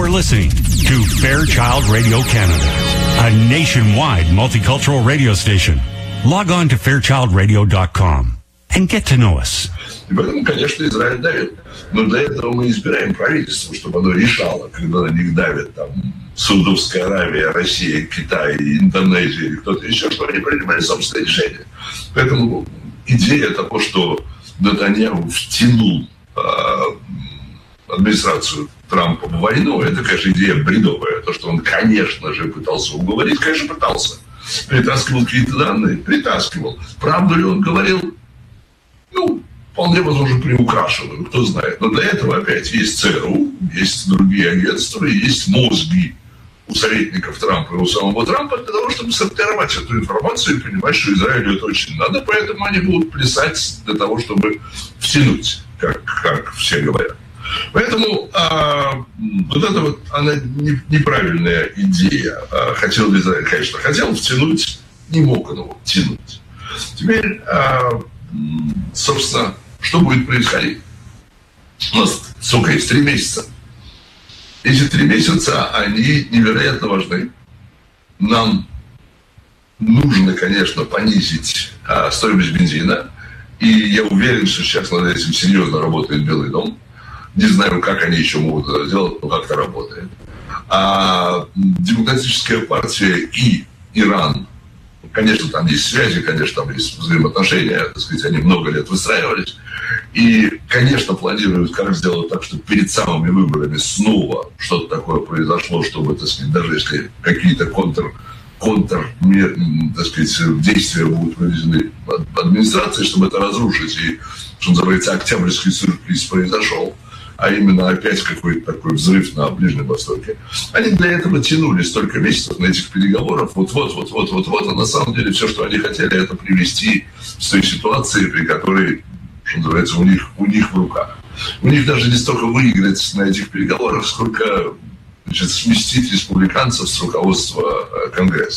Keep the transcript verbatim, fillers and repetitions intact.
You're listening to Fairchild Radio Canada, a nationwide multicultural radio station. Log on to fairchild radio dot com and get to know us. И поэтому, конечно, Израиль давит. Но для этого мы избираем правительство, чтобы оно решало, когда на них давят там Саудовская Аравия, Россия, Китай, Индонезия или кто-то еще, что они принимали собственные решения. Поэтому идея того, что Нетаньяху втянул э, администрацию Трампа в войну, это, конечно, идея бредовая. То, что он, конечно же, пытался уговорить, конечно, пытался. Притаскивал какие-то данные, притаскивал. Правду ли он говорил? Ну, вполне возможно, приукрашиваю, кто знает. Но для этого опять есть ЦРУ, есть другие агентства, есть мозги у советников Трампа и у самого Трампа для того, чтобы сортировать эту информацию и понимать, что Израилю это очень надо, поэтому они будут плясать для того, чтобы втянуть, как, как все говорят. Поэтому а, вот это вот, она не, неправильная идея. А, хотел ли Израиль, конечно, хотел втянуть, не мог он его втянуть. Теперь, а, собственно, что будет происходить? У нас, сколько есть, три месяца. Эти три месяца, они невероятно важны. Нам нужно, конечно, понизить а, стоимость бензина. И я уверен, что сейчас над этим серьезно работает Белый дом. Не знаю, как они еще могут это сделать, но как-то работает. А Демократическая партия и Иран, конечно, там есть связи, конечно, там есть взаимоотношения, так сказать, они много лет выстраивались. И, конечно, планируют, как сделать так, чтобы перед самыми выборами снова что-то такое произошло, чтобы, так сказать, даже если какие-то контр, контр, так сказать, действия будут проведены от администрации, чтобы это разрушить. И, что называется, октябрьский сюрприз произошел. А именно опять какой-то такой взрыв на Ближнем Востоке. Они для этого тянули столько месяцев на этих переговорах. Вот-вот, вот-вот, вот-вот. А на самом деле все, что они хотели, это привести к той ситуации, при которой, что называется, у них, у них в руках. У них даже не столько выиграть на этих переговорах, сколько, значит, сместить республиканцев с руководства Конгресса.